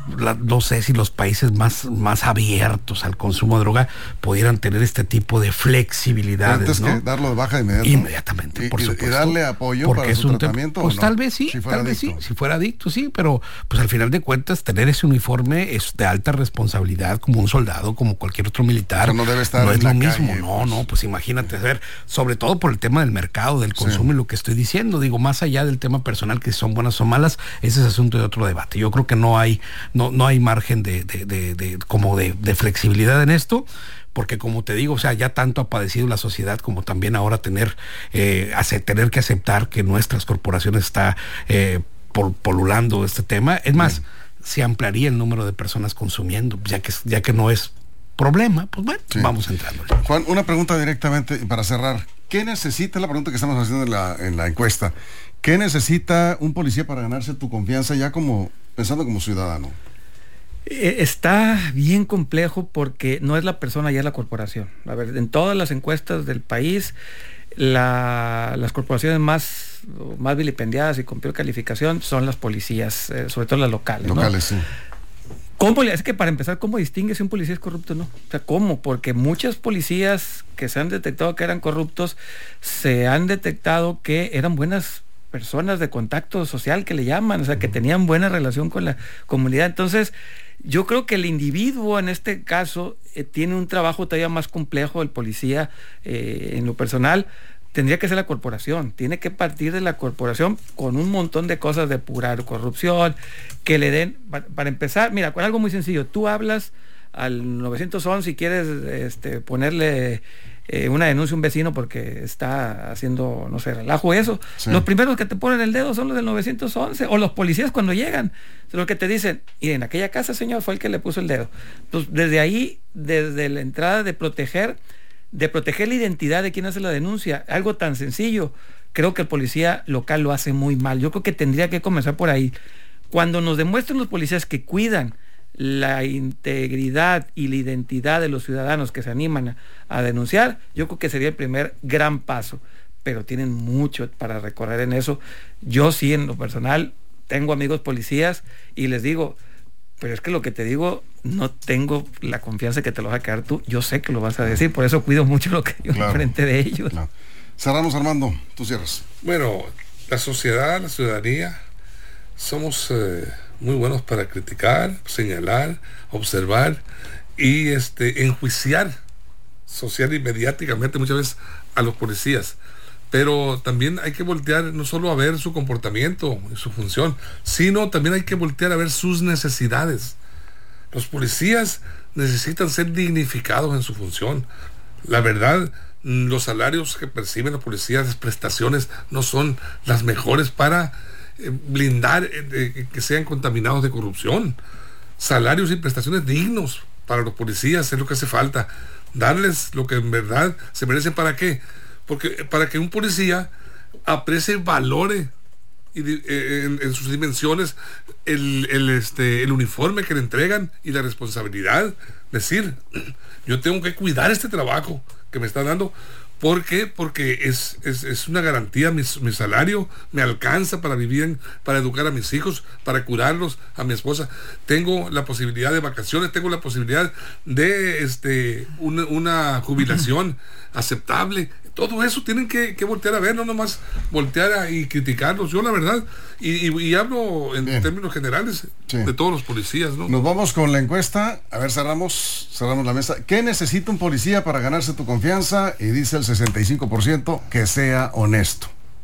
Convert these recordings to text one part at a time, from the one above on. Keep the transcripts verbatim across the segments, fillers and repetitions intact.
la, no sé si los países más, más abiertos al consumo de droga pudieran tener este tipo de flexibilidades, antes, ¿no? Que darlo de baja de inmediato. Inmediatamente, y, por y, supuesto. Y darle apoyo porque para es su un tratamiento. Pues ¿o no? tal vez sí, si tal vez adicto. sí, si fuera adicto, sí, pero pues al final de cuentas tener ese uniforme es de alta responsabilidad como un soldado, como cualquier otro militar. O sea, no debe estar no en es la lo mismo, calle, no, pues. no, pues imagínate, a ver, sobre todo por el tema del mercado, del consumo, sí. Y lo que estoy diciendo, digo, más allá del tema personal, que si son buenas o malas, ese es asunto de otro debate. Yo creo que no hay, no, no hay margen de, de, de, de como de, de flexibilidad en esto, porque como te digo, o sea, ya tanto ha padecido la sociedad como también ahora tener, eh, hace, tener que aceptar que nuestras corporaciones está eh, pol, polulando este tema. Es más, sí. se ampliaría el número de personas consumiendo, ya que, ya que no es problema, pues bueno, sí. vamos entrando. Juan, una pregunta directamente para cerrar. ¿Qué necesita, la pregunta que estamos haciendo en la, en la encuesta, qué necesita un policía para ganarse tu confianza ya como, pensando como ciudadano? Está bien complejo porque no es la persona, ya es la corporación. A ver, en todas las encuestas del país, la, las corporaciones más, más vilipendiadas y con peor calificación son las policías, eh, sobre todo las locales. Locales, ¿no? sí. ¿Cómo, es que para empezar, ¿cómo distingue si un policía es corrupto o no? O sea, ¿cómo? Porque muchos policías que se han detectado que eran corruptos, se han detectado que eran buenas personas de contacto social, que le llaman, o sea, que tenían buena relación con la comunidad. Entonces, yo creo que el individuo en este caso eh, tiene un trabajo todavía más complejo, el policía eh, en lo personal. Tendría que ser la corporación, tiene que partir de la corporación con un montón de cosas, de depurar corrupción, que le den, para, para empezar, mira, con algo muy sencillo, tú hablas al nueve once y quieres este, ponerle eh, una denuncia a un vecino porque está haciendo, no sé, relajo, eso, sí. Los primeros que te ponen el dedo son los del nueve once, o los policías cuando llegan, los que te dicen, y en aquella casa, señor, fue el que le puso el dedo. Pues desde ahí, desde la entrada de proteger, de proteger la identidad de quien hace la denuncia, algo tan sencillo, creo que el policía local lo hace muy mal. Yo creo que tendría que comenzar por ahí. Cuando nos demuestren los policías que cuidan la integridad y la identidad de los ciudadanos que se animan a, a denunciar, yo creo que sería el primer gran paso, pero tienen mucho para recorrer en eso. Yo sí, en lo personal, tengo amigos policías y les digo, pero es que lo que te digo, no tengo la confianza que te lo vas a quedar tú. Yo sé que lo vas a decir, por eso cuido mucho lo que yo claro, enfrente de ellos. Claro. Cerramos, Armando, tú cierras. Bueno, la sociedad, la ciudadanía, somos eh, muy buenos para criticar, señalar, observar y este, enjuiciar social y mediáticamente muchas veces a los policías. Pero también hay que voltear no solo a ver su comportamiento y su función, sino también hay que voltear a ver sus necesidades. Los policías necesitan ser dignificados en su función. La verdad, los salarios que perciben los policías, las prestaciones, no son las mejores para eh, blindar eh, que sean contaminados de corrupción. Salarios y prestaciones dignos para los policías es lo que hace falta. Darles lo que en verdad se merecen. ¿Para qué? Porque para que un policía aprecie, valore y, eh, en, en sus dimensiones el, el, este, el uniforme que le entregan y la responsabilidad. Decir, yo tengo que cuidar este trabajo que me está dando. ¿Por qué? Porque es, es, es una garantía, mi, mi salario me alcanza para vivir, para educar a mis hijos, para curarlos, a mi esposa. Tengo la posibilidad de vacaciones, tengo la posibilidad de este, una, una jubilación aceptable. Todo eso tienen que, que voltear a ver, no nomás voltear a, y criticarlos. Yo la verdad, y, y, y hablo en Bien. términos generales sí. de todos los policías, ¿no? Nos vamos con la encuesta. A ver, cerramos, cerramos la mesa. ¿Qué necesita un policía para ganarse tu confianza? Y dice el sesenta y cinco por ciento que sea honesto.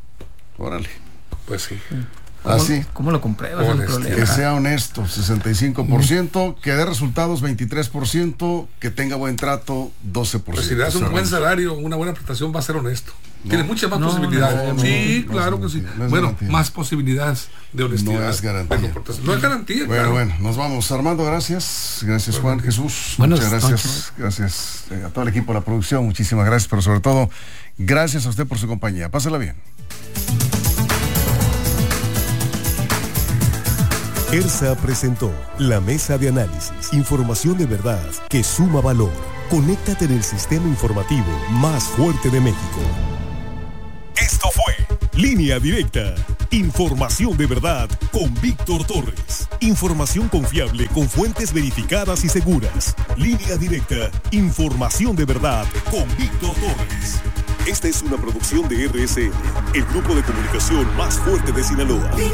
Órale. Pues sí. ¿Cómo, Así. ¿Cómo lo compruebas? El problema? Que sea honesto, sesenta y cinco por ciento, mm. que dé resultados, veintitrés por ciento, que tenga buen trato, doce por ciento. Pues si le das un buen salario, una buena prestación, va a ser honesto. No. Tiene muchas más no, posibilidades. No, no, sí, no, claro no que sí. No bueno, garantía. Más posibilidades de honestidad. No es garantía. No es garantía, Bueno, claro. bueno, nos vamos. Armando, gracias. Gracias, Juan, Jesús. Buenos Muchas gracias. noches. Gracias eh, a todo el equipo de la producción. Muchísimas gracias, pero sobre todo, gracias a usted por su compañía. Pásela bien. ERSA presentó La Mesa de Análisis. Información de verdad que suma valor. Conéctate en el sistema informativo más fuerte de México. Esto fue Línea Directa. Información de verdad con Víctor Torres. Información confiable con fuentes verificadas y seguras. Línea directa. Información de verdad con Víctor Torres. Esta es una producción de R S N, el grupo de comunicación más fuerte de Sinaloa.